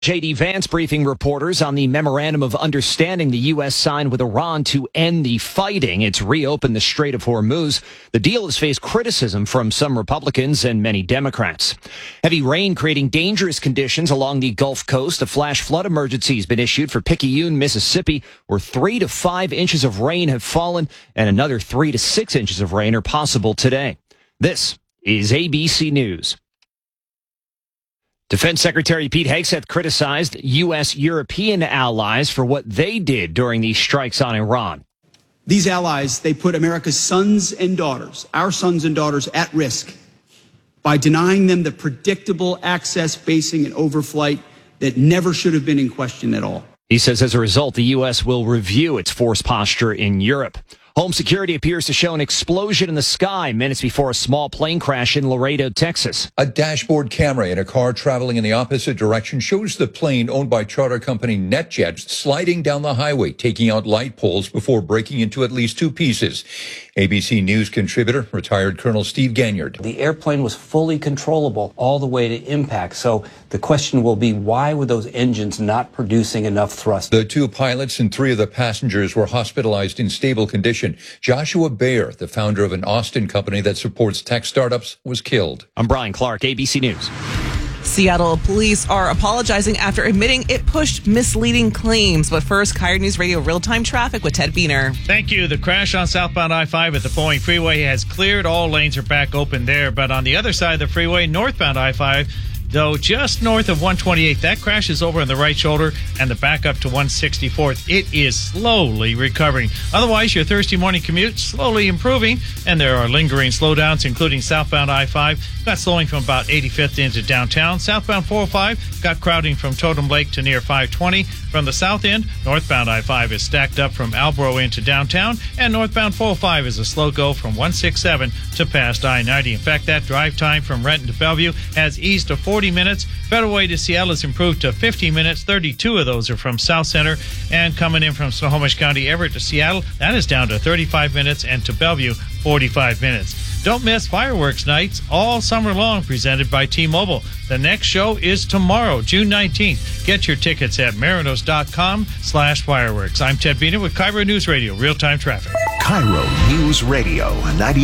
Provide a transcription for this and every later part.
J.D. Vance briefing reporters on the memorandum of understanding the U.S. signed with Iran to end the fighting. It's reopened the Strait of Hormuz. The deal has faced criticism from some Republicans and many Democrats. Heavy rain creating dangerous conditions along the Gulf Coast. A flash flood emergency has been issued for Picayune, Mississippi, where 3 to 5 inches of rain have fallen and another 3 to 6 inches of rain are possible today. This is ABC News. Defense Secretary Pete Hegseth criticized U.S. European allies for what they did during these strikes on Iran. These allies, they put America's sons and daughters, our sons and daughters, at risk by denying them the predictable access, basing, and overflight that never should have been in question at all. He says as a result, the U.S. will review its force posture in Europe. Home security appears to show an explosion in the sky minutes before a small plane crash in Laredo, Texas. A dashboard camera in a car traveling in the opposite direction shows the plane owned by charter company NetJet sliding down the highway, taking out light poles before breaking into at least 2 pieces. ABC News contributor, retired Colonel Steve Ganyard. The airplane was fully controllable all the way to impact. So the question will be, why were those engines not producing enough thrust? The 2 pilots and 3 of the passengers were hospitalized in stable condition. Joshua Baer, the founder of an Austin company that supports tech startups, was killed. I'm Brian Clark, ABC News. Seattle police are apologizing after admitting it pushed misleading claims. But first, KIRO News Radio real-time traffic with Ted Biener. Thank you. The crash on southbound I-5 at the Boeing Freeway has cleared. All lanes are back open there. But on the other side of the freeway, northbound I-5, though just north of 128, that crash is over on the right shoulder and the backup to 164th. It is slowly recovering. Otherwise, your Thursday morning commute slowly improving, and there are lingering slowdowns, including southbound I-5. Got slowing from about 85th into downtown. Southbound 405 got crowding from Totem Lake to near 520. From the south end, northbound I-5 is stacked up from Albro into downtown, and northbound 405 is a slow go from 167 to past I-90. In fact, that drive time from Renton to Bellevue has eased to 40 minutes. Federal Way to Seattle has improved to 50 minutes. 32 of those are from South Center. And coming in from Snohomish County, Everett to Seattle, that is down to 35 minutes, and to Bellevue, 45 minutes. Don't miss fireworks nights all summer long, presented by T-Mobile. The next show is tomorrow, June 19th. Get your tickets at marinos.com/fireworks. I'm Ted Biener with KIRO News Radio, real-time traffic. KIRO News Radio,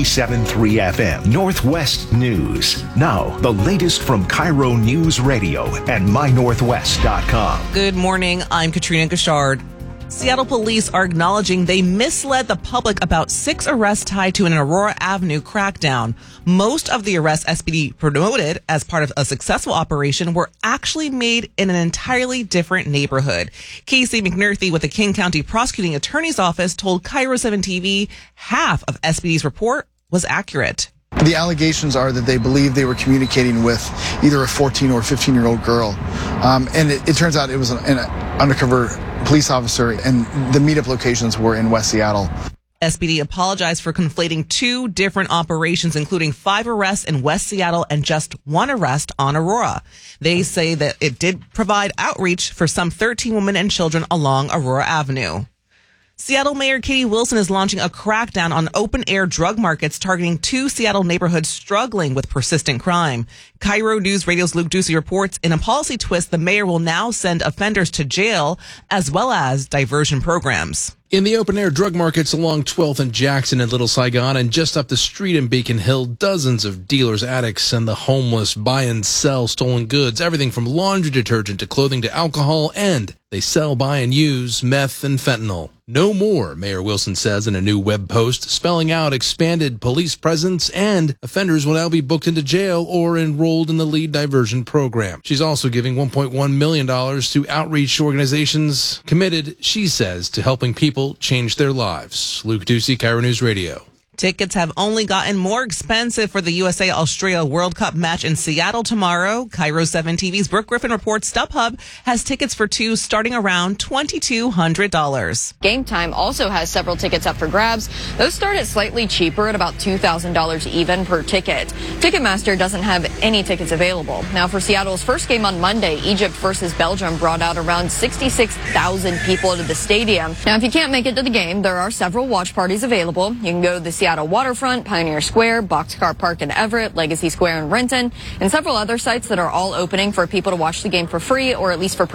97.3 FM, Northwest News. Now, the latest from KIRO News Radio and mynorthwest.com. Good morning. I'm Katrina Gashard. Seattle police are acknowledging they misled the public about 6 arrests tied to an Aurora Avenue crackdown. Most of the arrests SPD promoted as part of a successful operation were actually made in an entirely different neighborhood. Casey McNerthy with the King County Prosecuting Attorney's Office told KIRO 7 TV half of SPD's report was accurate. The allegations are that they believe they were communicating with either a 14 or 15-year-old girl. And it turns out it was an undercover police officer, and the meetup locations were in West Seattle. SPD apologized for conflating 2 different operations, including 5 arrests in West Seattle and just 1 arrest on Aurora. They say that it did provide outreach for some 13 women and children along Aurora Avenue. Seattle Mayor Katie Wilson is launching a crackdown on open-air drug markets targeting 2 Seattle neighborhoods struggling with persistent crime. KIRO News Radio's Luke Ducey reports in a policy twist, the mayor will now send offenders to jail as well as diversion programs. In the open-air drug markets along 12th and Jackson and Little Saigon and just up the street in Beacon Hill, dozens of dealers, addicts, and the homeless buy and sell stolen goods, everything from laundry detergent to clothing to alcohol, and they sell, buy, and use meth and fentanyl. No more, Mayor Wilson says in a new web post, spelling out expanded police presence, and offenders will now be booked into jail or enrolled in the lead diversion program. She's also giving $1.1 million to outreach organizations committed, she says, to helping people change their lives. Luke Ducey, KIRO News Radio. Tickets have only gotten more expensive for the USA-Australia World Cup match in Seattle tomorrow. KIRO 7 TV's Brooke Griffin reports StubHub has tickets for 2 starting around $2,200. Game Time also has several tickets up for grabs. Those start at slightly cheaper at about $2,000 even per ticket. Ticketmaster doesn't have any tickets available. Now for Seattle's first game on Monday, Egypt versus Belgium brought out around 66,000 people to the stadium. Now if you can't make it to the game, there are several watch parties available. You can go to the Seattle Seattle waterfront, Pioneer Square, Boxcar Park in Everett, Legacy Square in Renton, and several other sites that are all opening for people to watch the game for free, or at least for